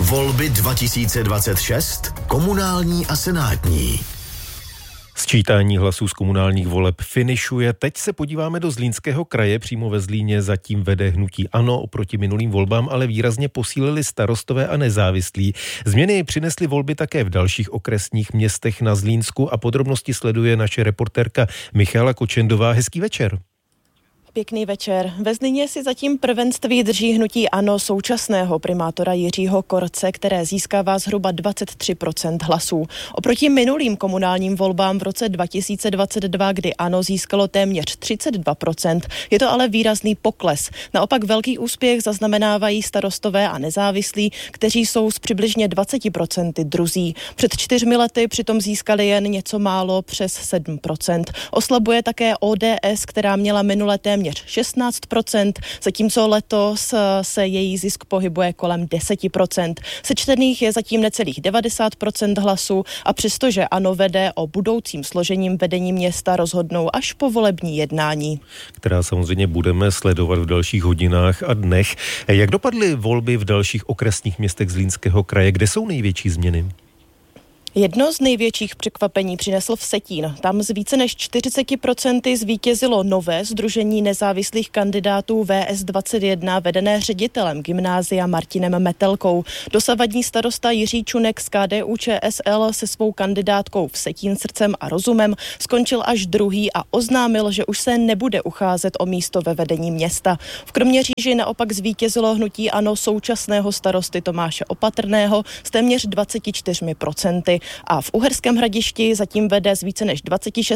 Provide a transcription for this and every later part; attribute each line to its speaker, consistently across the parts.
Speaker 1: Volby 2026, komunální a senátní.
Speaker 2: Sčítání hlasů z komunálních voleb finišuje. Teď se podíváme do Zlínského kraje. Přímo ve Zlíně zatím vede hnutí ANO oproti minulým volbám, ale výrazně posílili starostové a nezávislí. Změny přinesly volby také v dalších okresních městech na Zlínsku a podrobnosti sleduje naše reportérka Michala Kočendová. Hezký večer.
Speaker 3: Pěkný večer. Ve Zlíně si zatím prvenství drží hnutí ANO současného primátora Jiřího Korce, které získává zhruba 23% hlasů. Oproti minulým komunálním volbám v roce 2022, kdy ANO získalo téměř 32%, je to ale výrazný pokles. Naopak velký úspěch zaznamenávají starostové a nezávislí, kteří jsou s přibližně 20% druzí. Před 4 lety přitom získali jen něco málo přes 7%. Oslabuje také ODS, která měla minulé téměř 16%, zatímco letos se její zisk pohybuje kolem 10%. Sečtených je zatím necelých 90% hlasů a přestože ANO vede, o budoucím složením vedení města rozhodnou až po volební jednání.
Speaker 2: Která samozřejmě budeme sledovat v dalších hodinách a dnech. Jak dopadly volby v dalších okresních městech Zlínského kraje? Kde jsou největší změny?
Speaker 3: Jedno z největších překvapení přinesl Vsetín. Tam z více než 40% zvítězilo nové sdružení nezávislých kandidátů VS21 vedené ředitelem gymnázia Martinem Metelkou. Dosavadní starosta Jiří Čunek z KDU-ČSL se svou kandidátkou Vsetín srdcem a rozumem skončil až druhý a oznámil, že už se nebude ucházet o místo ve vedení města. V Kroměříži naopak zvítězilo hnutí ANO současného starosty Tomáše Opatrného s téměř 24%. A v Uherském Hradišti zatím vede z více než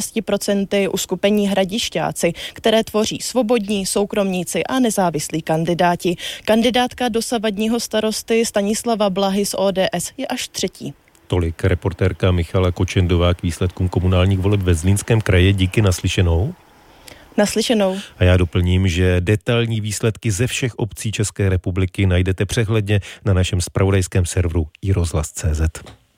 Speaker 3: 26% uskupení Hradišťáci, které tvoří svobodní, soukromníci a nezávislí kandidáti. Kandidátka dosavadního starosty Stanislava Blahy z ODS je až třetí.
Speaker 2: Tolik reportérka Michala Kočendová k výsledkům komunálních voleb ve Zlínském kraji. Díky, naslyšenou.
Speaker 3: Naslyšenou.
Speaker 2: A já doplním, že detailní výsledky ze všech obcí České republiky najdete přehledně na našem zpravodajském serveru iRozhlas.cz.